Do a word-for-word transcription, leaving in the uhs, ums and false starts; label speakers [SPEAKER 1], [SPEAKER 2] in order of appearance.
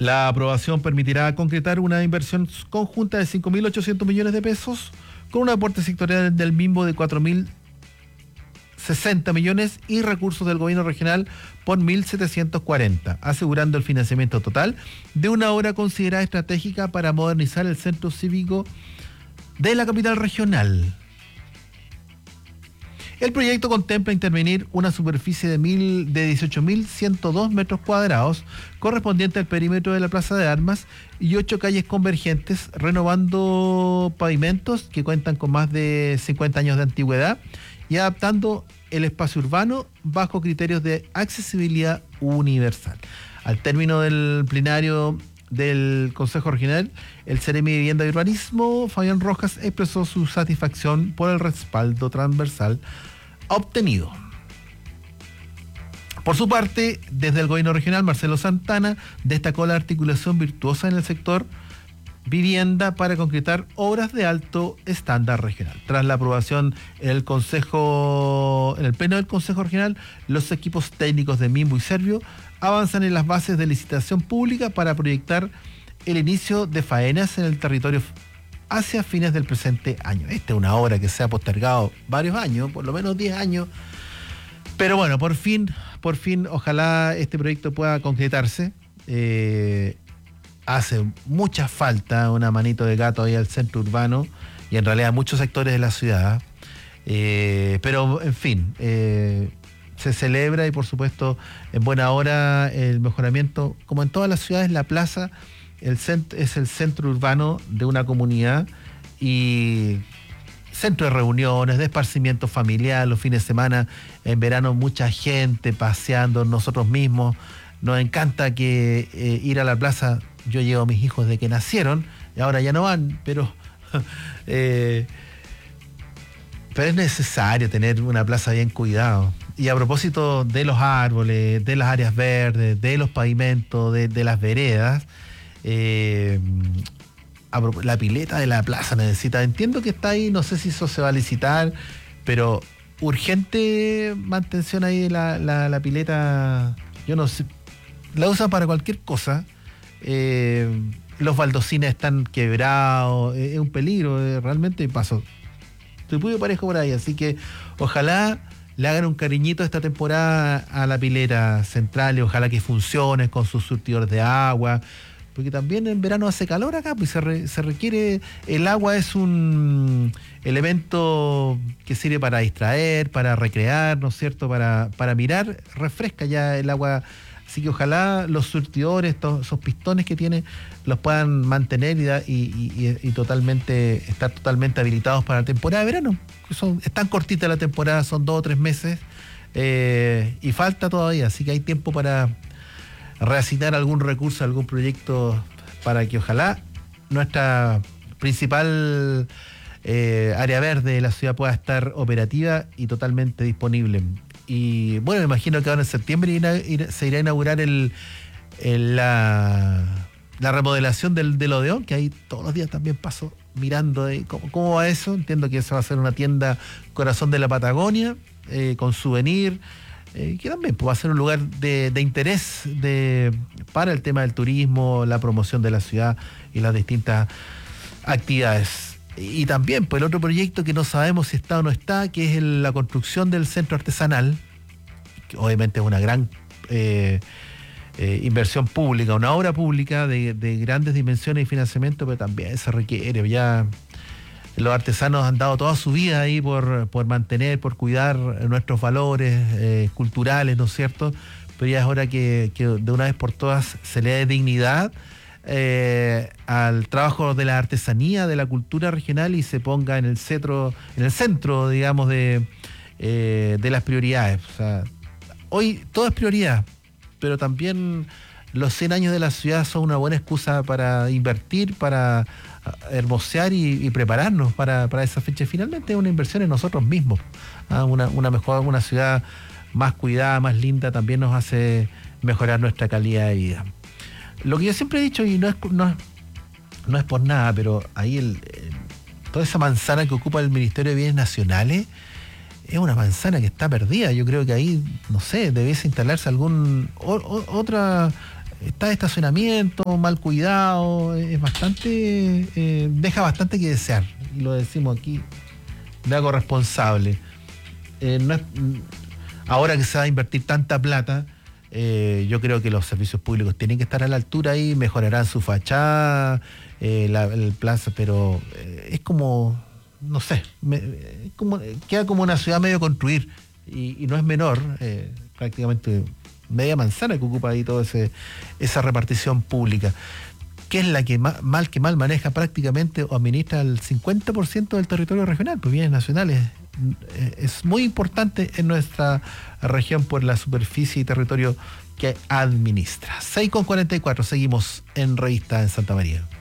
[SPEAKER 1] La aprobación permitirá concretar una inversión conjunta de cinco mil ochocientos millones de pesos con un aporte sectorial del M I M B O de cuatro mil sesenta millones y recursos del gobierno regional por mil setecientos cuarenta, asegurando el financiamiento total de una obra considerada estratégica para modernizar el centro cívico de la capital regional. El proyecto contempla intervenir una superficie de, mil, de dieciocho mil ciento dos metros cuadrados, correspondiente al perímetro de la Plaza de Armas, y ocho calles convergentes, renovando pavimentos que cuentan con más de cincuenta años de antigüedad y adaptando el espacio urbano bajo criterios de accesibilidad universal. Al término del plenario del Consejo Regional, el Seremi de Vivienda y Urbanismo, Fabián Rojas, expresó su satisfacción por el respaldo transversal obtenido. Por su parte, desde el gobierno regional, Marcelo Santana destacó la articulación virtuosa en el sector vivienda para concretar obras de alto estándar regional. Tras la aprobación en el Consejo, en el Pleno del Consejo Regional, los equipos técnicos de M I M B O y Servio avanzan en las bases de licitación pública para proyectar el inicio de faenas en el territorio hacia fines del presente año. Esta es una obra que se ha postergado varios años, por lo menos diez años, pero bueno, por fin, por fin, ojalá este proyecto pueda concretarse. Eh, hace mucha falta una manito de gato ahí al centro urbano y en realidad a muchos sectores de la ciudad, eh, pero en fin, eh, se celebra y por supuesto en buena hora el mejoramiento, como en todas las ciudades. La plaza el cent- es el centro urbano de una comunidad y centro de reuniones, de esparcimiento familiar, los fines de semana, en verano mucha gente paseando, nosotros mismos, nos encanta que eh, ir a la plaza. Yo llevo a mis hijos desde que nacieron y ahora ya no van, pero eh, pero es necesario tener una plaza bien cuidada. Y a propósito de los árboles, de las áreas verdes, de los pavimentos, de, de las veredas, eh, a, la pileta de la plaza necesita, entiendo que está ahí, no sé si eso se va a licitar, pero urgente mantención ahí de la, la, la pileta, yo no sé, la usan para cualquier cosa. Eh, los baldosines están quebrados, eh, es un peligro, eh, realmente pasó. Estoy muy parejo por ahí, así que ojalá le hagan un cariñito esta temporada a la pileta central y ojalá que funcione con sus surtidores de agua, porque también en verano hace calor acá, pues se, re, se requiere, el agua es un elemento que sirve para distraer, para recrear, ¿no es cierto?, para, para mirar, refresca ya el agua. Así que ojalá los surtidores, estos, esos pistones que tiene, los puedan mantener y, da, y, y, y totalmente estar totalmente habilitados para la temporada de verano. Son, es tan cortita la temporada, son dos o tres meses eh, y falta todavía, así que hay tiempo para reasignar algún recurso, algún proyecto para que ojalá nuestra principal eh, área verde de la ciudad pueda estar operativa y totalmente disponible. Y bueno, me imagino que ahora en septiembre se irá a inaugurar el, el, la, la remodelación del, del Odeón, que ahí todos los días también paso mirando de cómo, cómo va eso. Entiendo que eso va a ser una tienda Corazón de la Patagonia, eh, con souvenir, eh, que también pues, va a ser un lugar de, de interés de, para el tema del turismo, la promoción de la ciudad y las distintas actividades. Y también, pues el otro proyecto que no sabemos si está o no está, que es el, la construcción del centro artesanal, que obviamente es una gran eh, eh, inversión pública, una obra pública de, de grandes dimensiones y financiamiento, pero también se requiere. Ya los artesanos han dado toda su vida ahí por, por mantener, por cuidar nuestros valores eh, culturales, ¿no es cierto? Pero ya es hora que, que de una vez por todas se le dé dignidad Eh, al trabajo de la artesanía, de la cultura regional y se ponga en el centro, en el centro, digamos, de, eh, de las prioridades. O sea, hoy todo es prioridad, pero también los cien años de la ciudad son una buena excusa para invertir, para hermosear y, y prepararnos para, para esa fecha. Finalmente es una inversión en nosotros mismos. ¿Ah? Una, una mejor, una ciudad más cuidada, más linda, también nos hace mejorar nuestra calidad de vida. Lo que yo siempre he dicho, y no es, no, no es por nada, pero ahí el, el, toda esa manzana que ocupa el Ministerio de Bienes Nacionales es una manzana que está perdida. Yo creo que ahí, no sé, debiese instalarse algún o, o, otra está de estacionamiento, mal cuidado, es bastante, eh, deja bastante que desear, y lo decimos aquí de algo responsable. Eh, no es, ahora que se va a invertir tanta plata, eh, yo creo que los servicios públicos tienen que estar a la altura y mejorarán su fachada, eh, la, el plazo, pero eh, es como, no sé, me, como, queda como una ciudad medio construir, y, y no es menor, eh, prácticamente media manzana que ocupa ahí toda esa repartición pública, que es la que mal, mal que mal maneja prácticamente o administra el cincuenta por ciento del territorio regional, pues bienes nacionales. Es muy importante en nuestra región por la superficie y territorio que administra. seis con cuarenta y cuatro, seguimos en Revista en Santa María.